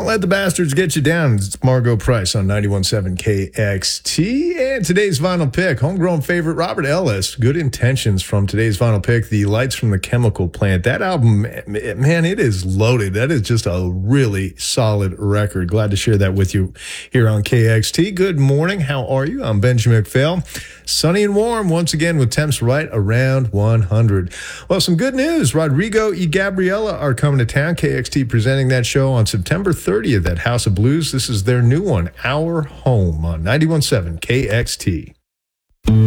let the bastards get you down. It's Margot Price on 91.7 KXT. And today's vinyl pick, homegrown favorite Robert Ellis. Good Intentions from today's vinyl pick, The Lights from the Chemical Plant. That album, man, it is loaded. That is just a really solid record. Glad to share that with you here on KXT. Good morning. How are you? I'm Benjamin McPhail. Sunny and warm once again with temps right around 100. Well, some good news. Rodrigo y Gabriela are coming to town. KXT presenting that show on September 30th at House of Blues. This is their new one, Our Home, on 91.7 KXT.